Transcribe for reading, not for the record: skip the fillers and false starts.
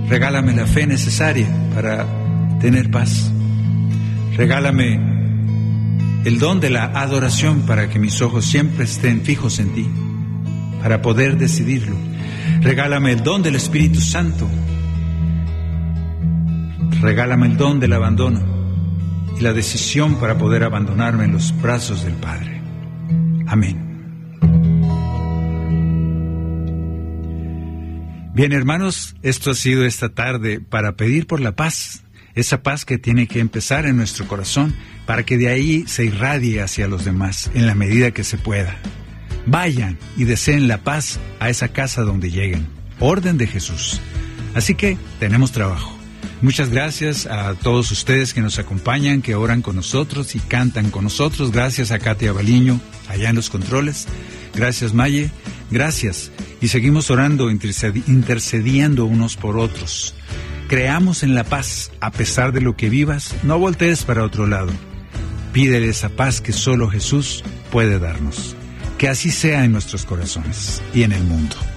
Regálame la fe necesaria para tener paz. Regálame el don de la adoración para que mis ojos siempre estén fijos en ti, para poder decidirlo. Regálame el don del Espíritu Santo. Regálame el don del abandono y la decisión para poder abandonarme en los brazos del Padre. Amén. Bien, hermanos, esto ha sido esta tarde para pedir por la paz, esa paz que tiene que empezar en nuestro corazón para que de ahí se irradie hacia los demás en la medida que se pueda. Vayan y deseen la paz a esa casa donde lleguen. Orden de Jesús. Así que tenemos trabajo. Muchas gracias a todos ustedes que nos acompañan, que oran con nosotros y cantan con nosotros. Gracias a Katia Baliño, allá en los controles. Gracias, Maye. Gracias. Y seguimos orando, intercediendo unos por otros. Creamos en la paz, a pesar de lo que vivas. No voltees para otro lado. Pídele esa paz que solo Jesús puede darnos. Que así sea en nuestros corazones y en el mundo.